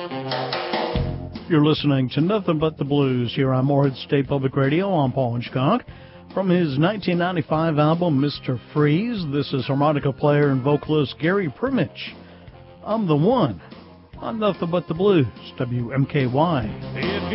You're listening to Nothing But the Blues here on Morehead State Public Radio. I'm Paul Hitchcock. From his 1995 album, Mr. Freeze, this is harmonica player and vocalist Gary Primich. I'm the one on Nothing But the Blues, WMKY.